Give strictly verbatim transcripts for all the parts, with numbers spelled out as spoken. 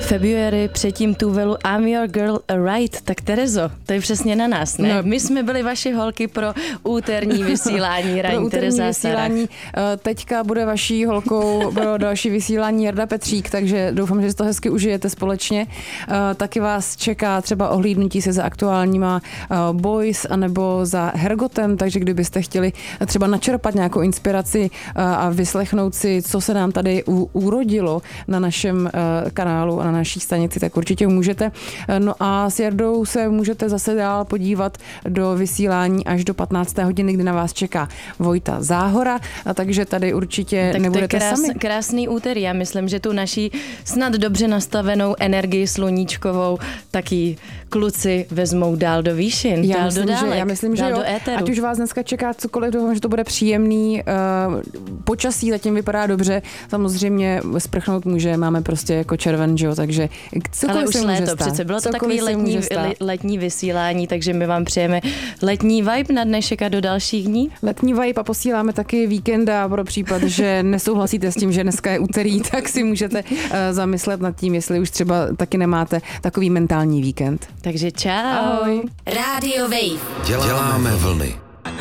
February, předtím Tuvelu I'm Your Girl Right. Tak Terezo, to je přesně na nás, ne? No. My jsme byli vaši holky pro úterní vysílání. Pro úterní Tereza vysílání. Sarah. Teďka bude vaší holkou pro další vysílání Jarda Petřík, takže doufám, že si to hezky užijete společně. Taky vás čeká třeba ohlídnutí se za aktuálníma Boys anebo za Hergotem, takže kdybyste chtěli třeba načerpat nějakou inspiraci a vyslechnout si, co se nám tady urodilo na našem kanálu a na naší stanici, tak určitě můžete. No a s Jardou se můžete zase dál podívat do vysílání až do patnácté hodiny, kdy na vás čeká Vojta Záhora, a takže tady určitě tak nebudete krás, sami. Krásný úterý. Já myslím, že tu naší snad dobře nastavenou energii sluníčkovou taky kluci vezmou dál do výšin, já dál myslím, do dálek, že, já myslím, že dál jo. do éteru. Ať už vás dneska čeká cokoliv, doufám, že to bude příjemný. Uh, počasí zatím vypadá dobře. Samozřejmě sprchnout může, máme prostě jako červen, že jo, takže cokoliv ale už se může léto, stát. přece bylo to Cokoliv takový letní, letní vysílání, takže my vám přejeme letní vibe na dnešek a do dalších dní. Letní vibe a posíláme taky víkenda pro případ, že nesouhlasíte s tím, že dneska je úterý, tak si můžete uh, zamyslet nad tím, jestli už třeba taky nemáte takový mentální víkend. Takže čau. Ahoj. Radio Wave. Děláme vlny.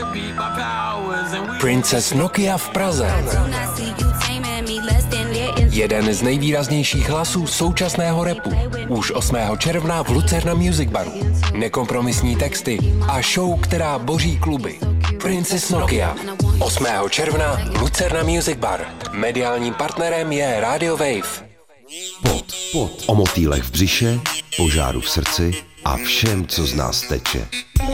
Princess Nokia v Praze. Jeden z nejvýraznějších hlasů současného rapu. Už osmého června v Lucerna Music Baru. Nekompromisní texty a show, která boří kluby. Princess Nokia. osmého června Lucerna Music Bar. Mediálním partnerem je Radio Wave. Pot, pot. O motýlech v břiše, požáru v srdci a všem, co z nás teče.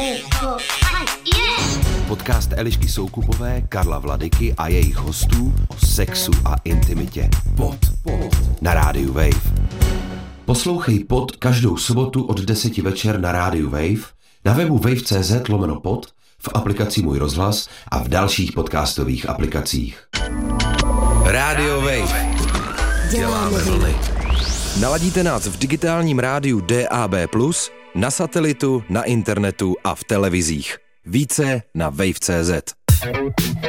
Podcast Elišky Soukupové, Karla Vladyky a jejich hostů o sexu a intimitě. Pot, pot. Na rádiu Wave. Poslouchej Pod každou sobotu od deseti večer na rádiu Wave, na webu wave tečka cé zet lomeno pod, v aplikaci Můj rozhlas a v dalších podcastových aplikacích. Radio Wave. Děláme vlny. Naladíte nás v digitálním rádiu D A B plus, na satelitu, na internetu a v televizích. Více na wave tečka cé zet.